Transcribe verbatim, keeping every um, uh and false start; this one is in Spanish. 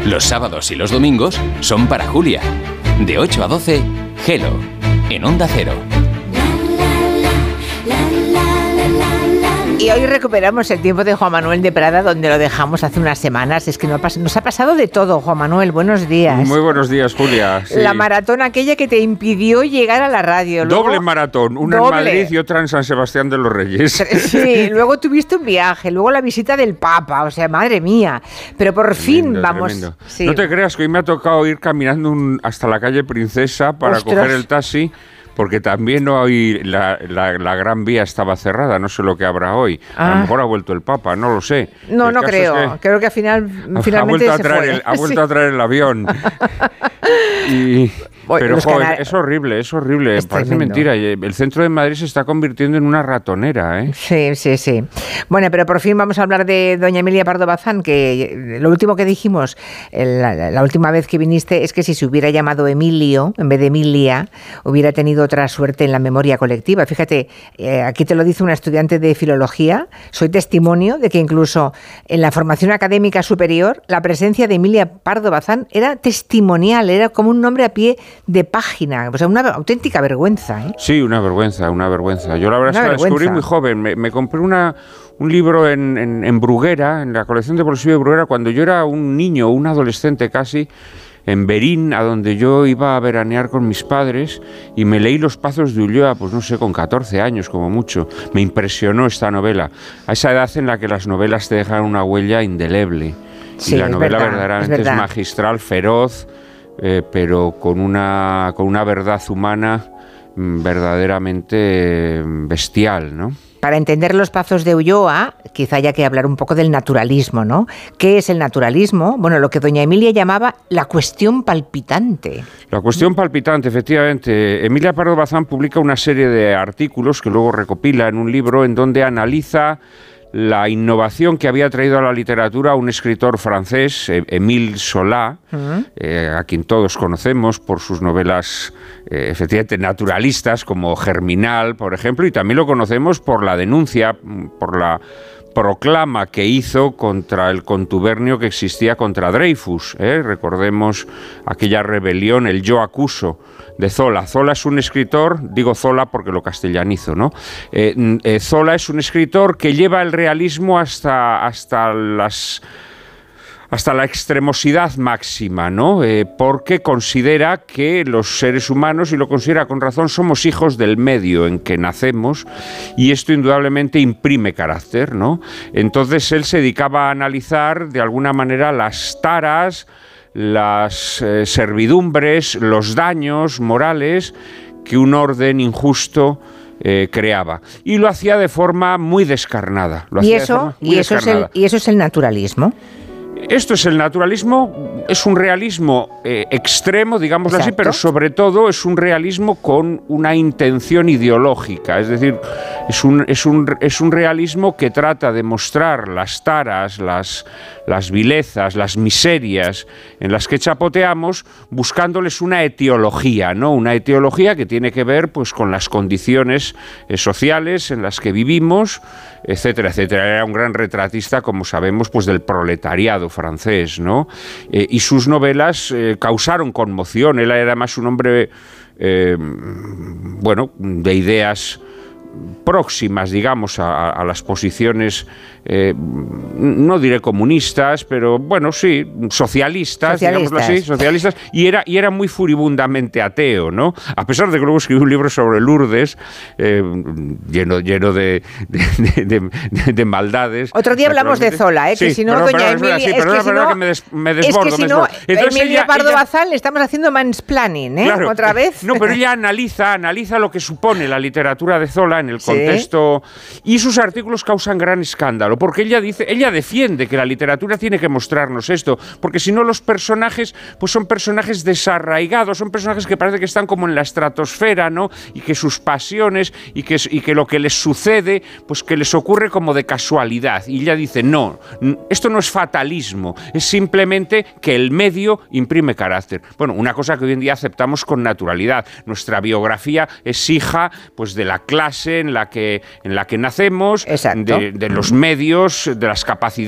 Los sábados y los domingos son para Julia. De ocho a doce, Hello, en Onda Cero. Y hoy recuperamos el tiempo de Juan Manuel de Prada, donde lo dejamos hace unas semanas. Es que nos ha pasado de todo, Juan Manuel. Buenos días. Muy buenos días, Julia. Sí. La maratón aquella que te impidió llegar a la radio. Luego, doble maratón, una doble. en Madrid y otra en San Sebastián de los Reyes. Sí, luego tuviste un viaje, luego la visita del Papa, o sea, madre mía. Pero por tremendo, fin vamos... Sí. No te creas que hoy me ha tocado ir caminando un, hasta la calle Princesa para Ostras. coger el taxi. Porque también hoy la, la, la Gran Vía estaba cerrada, no sé lo que habrá hoy. Ah. A lo mejor ha vuelto el Papa, no lo sé. No, el no creo. Es que creo que al final finalmente ha vuelto, a traer, se fue. El, ha vuelto sí. a traer el avión. y... Pero, joder, es horrible, es horrible. Es Parece tremendo. mentira. El centro de Madrid se está convirtiendo en una ratonera, ¿eh? Sí, sí, sí. Bueno, pero por fin vamos a hablar de doña Emilia Pardo Bazán, que lo último que dijimos la, la última vez que viniste es que si se hubiera llamado Emilio en vez de Emilia, hubiera tenido otra suerte en la memoria colectiva. Fíjate, eh, aquí te lo dice una estudiante de filología. Soy testimonio de que incluso en la formación académica superior, la presencia de Emilia Pardo Bazán era testimonial, era como un nombre a pie de página, o sea, una auténtica vergüenza, ¿eh? Sí, una vergüenza, una vergüenza. Yo la verdad es que la descubrí muy joven. Me, me compré una, un libro en, en, en Bruguera, en la colección de bolsillo de Bruguera, cuando yo era un niño, un adolescente casi, en Berín, a donde yo iba a veranear con mis padres, y me leí Los Pazos de Ulloa, pues no sé, con catorce años como mucho. Me impresionó esta novela, a esa edad en la que las novelas te dejan una huella indeleble. Sí, y la novela verdad, verdaderamente es, es magistral, feroz, Eh, pero con una, con una verdad humana mm, verdaderamente bestial, ¿no? Para entender Los Pazos de Ulloa, quizá haya que hablar un poco del naturalismo, ¿no? ¿Qué es el naturalismo? Bueno, lo que doña Emilia llamaba la cuestión palpitante. La cuestión palpitante, efectivamente. Emilia Pardo Bazán publica una serie de artículos que luego recopila en un libro en donde analiza la innovación que había traído a la literatura un escritor francés, Émile Zola, uh-huh. eh, a quien todos conocemos por sus novelas eh, efectivamente naturalistas, como Germinal, por ejemplo, y también lo conocemos por la denuncia, por la proclama que hizo contra el contubernio que existía contra Dreyfus. ¿eh? Recordemos aquella rebelión, el Yo acuso, de Zola. Zola es un escritor, digo Zola porque lo castellanizo, ¿no? Eh, eh, Zola es un escritor que lleva el realismo hasta, hasta las... hasta la extremosidad máxima, ¿no? Eh, porque considera que los seres humanos, y lo considera con razón, somos hijos del medio en que nacemos, y esto indudablemente imprime carácter, ¿no? Entonces él se dedicaba a analizar de alguna manera las taras, las eh, servidumbres, los daños morales que un orden injusto Eh, creaba, y lo hacía de forma muy descarnada. Lo ¿Y, hacía eso, de forma muy y, eso es el, ¿Y eso es el naturalismo? Esto es el naturalismo, es un realismo eh, extremo, digámoslo Exacto. así, pero sobre todo es un realismo con una intención ideológica, es decir, es un, es un, es un realismo que trata de mostrar las taras, las, las vilezas, las miserias en las que chapoteamos, buscándoles una etiología, ¿no? Una etiología que tiene que ver pues, con las condiciones eh, sociales en las que vivimos, etcétera, etcétera. Era un gran retratista, como sabemos, pues del proletariado francés, ¿no? Eh, y sus novelas eh, causaron conmoción. Él era además un hombre, eh, bueno, de ideas próximas, digamos, a, a las posiciones, eh, no diré comunistas, pero bueno, sí, socialistas, socialistas. digámoslo así, socialistas, y era, y era muy furibundamente ateo, ¿no? A pesar de que luego escribió un libro sobre Lourdes, eh, lleno, lleno de, de, de, de, de maldades. Otro día hablamos de Zola, ¿eh? Que sí, si no, perdón, doña perdón, Emilia... Sí, es perdona, que si perdona no, que me, des, me desbordo. Es que si me no, Entonces Emilia ella, Pardo ella, Bazán le estamos haciendo mansplaining, ¿eh? Claro, Otra vez. No, pero ella analiza, analiza lo que supone la literatura de Zola en el ¿Sí? contexto... Y sus artículos causan gran escándalo, porque ella dice, ella defiende que la literatura tiene que mostrarnos esto, porque si no los personajes, pues son personajes desarraigados, son personajes que parece que están como en la estratosfera, ¿no? Y que sus pasiones y que, y que lo que les sucede, pues que les ocurre como de casualidad. Y ella dice, no, esto no es fatalismo, es simplemente que el medio imprime carácter. Bueno, una cosa que hoy en día aceptamos con naturalidad. Nuestra biografía es hija, pues, de la clase en la que, en la que nacemos, de, de los medios, de las capacidades